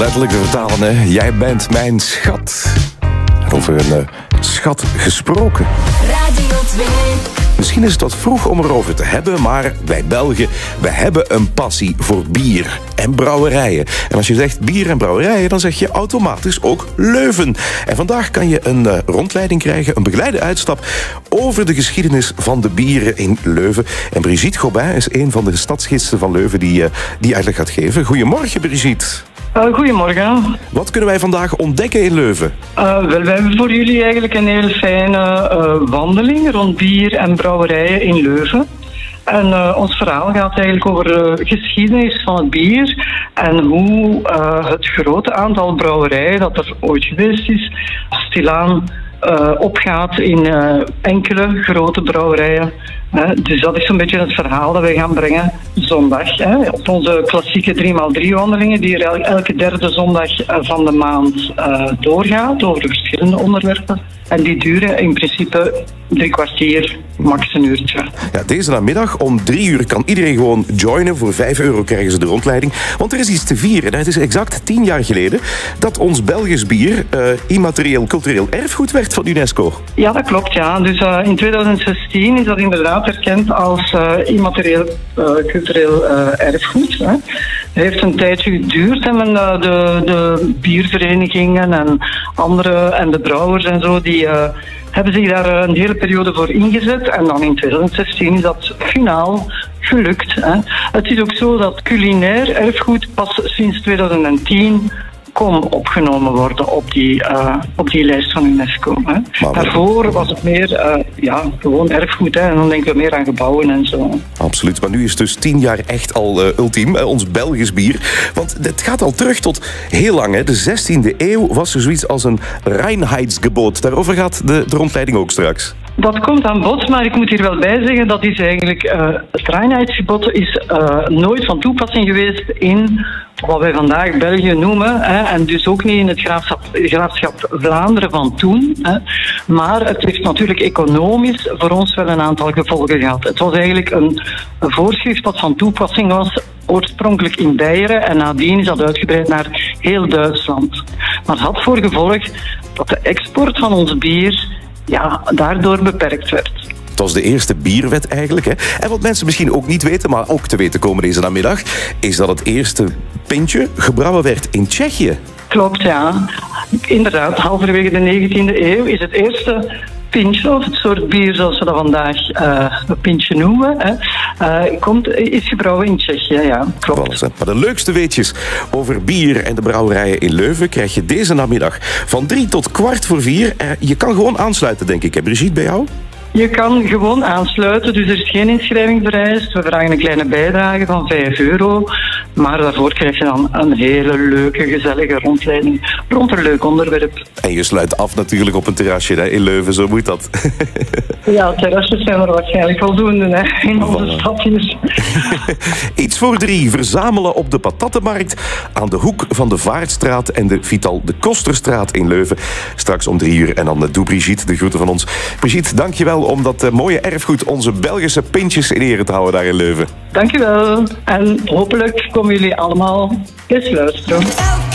Letterlijk te vertalen, hè. Jij bent mijn schat. En over een schat gesproken. Radio 2. Misschien is het wat vroeg om erover te hebben, maar wij Belgen, we hebben een passie voor bier en brouwerijen. En als je zegt bier en brouwerijen, dan zeg je automatisch ook Leuven. En vandaag kan je een rondleiding krijgen, een begeleide uitstap over de geschiedenis van de bieren in Leuven. En Brigitte Gobin is een van de stadsgidsen van Leuven die uitleg gaat geven. Goedemorgen, Brigitte. Goedemorgen. Wat kunnen wij vandaag ontdekken in Leuven? Wel, we hebben voor jullie eigenlijk een hele fijne wandeling rond bier en brouwerijen in Leuven. En ons verhaal gaat eigenlijk over de geschiedenis van het bier en hoe het grote aantal brouwerijen dat er ooit geweest is, stilaan opgaat in enkele grote brouwerijen. Dus dat is zo'n beetje het verhaal dat wij gaan brengen zondag. Op onze klassieke 3x3 wandelingen die er elke derde zondag van de maand doorgaat over de verschillende onderwerpen. En die duren in principe 3 kwartier, max een uurtje. Ja, deze namiddag om 3 uur kan iedereen gewoon joinen. Voor €5 krijgen ze de rondleiding. Want er is iets te vieren. Het is exact 10 jaar geleden dat ons Belgisch bier immaterieel cultureel erfgoed werd van UNESCO. Ja, dat klopt. Ja. Dus in 2016 is dat inderdaad erkend als immaterieel cultureel erfgoed. Hè. Het heeft een tijdje geduurd en de bierverenigingen en andere en de brouwers en zo die hebben zich daar een hele periode voor ingezet. En dan in 2016 is dat finaal gelukt. Hè. Het is ook zo dat culinair erfgoed pas sinds 2010 kon opgenomen worden op die lijst van UNESCO. Hè. Daarvoor was het meer gewoon erfgoed. Hè. En dan denken we meer aan gebouwen en zo. Absoluut, maar nu is dus 10 jaar echt al ultiem, ons Belgisch bier. Want het gaat al terug tot heel lang. Hè. De 16e eeuw was er zoiets als een Reinheitsgebot. Daarover gaat de rondleiding ook straks. Dat komt aan bod, maar ik moet hier wel bij zeggen dat is eigenlijk het Reinheitsgebod is nooit van toepassing geweest in wat wij vandaag België noemen, en dus ook niet in het graafschap Vlaanderen van toen. Maar het heeft natuurlijk economisch voor ons wel een aantal gevolgen gehad. Het was eigenlijk een voorschrift dat van toepassing was oorspronkelijk in Beieren en nadien is dat uitgebreid naar heel Duitsland. Maar het had voor gevolg dat de export van ons bier daardoor beperkt werd. Het was de eerste bierwet eigenlijk. Hè? En wat mensen misschien ook niet weten, maar ook te weten komen deze namiddag, is dat het eerste pintje gebrouwen werd in Tsjechië. Klopt, ja. Inderdaad, halverwege de 19e eeuw is het eerste pintje, of het soort bier zoals we dat vandaag een pintje noemen, is gebrouwen in Tsjechië, ja, klopt. Maar de leukste weetjes over bier en de brouwerijen in Leuven krijg je deze namiddag van 3 tot 3:15. Je kan gewoon aansluiten, denk ik. Hè, Brigitte, bij jou? Je kan gewoon aansluiten, dus er is geen inschrijving vereist. We vragen een kleine bijdrage van €5. Maar daarvoor krijg je dan een hele leuke, gezellige rondleiding rond een leuk onderwerp. En je sluit af natuurlijk op een terrasje, hè, in Leuven, zo moet dat. Ja, terrasjes zijn er waarschijnlijk voldoende, hè, in onze stadjes. Iets voor 3. Verzamelen op de Patattenmarkt aan de hoek van de Vaartstraat en de Vital de Kosterstraat in Leuven. Straks om 3 uur. En dan doe Brigitte de groeten van ons. Brigitte, dankjewel om dat mooie erfgoed, onze Belgische pintjes in ere te houden daar in Leuven. Dankjewel. En hopelijk komen jullie allemaal eens luisteren.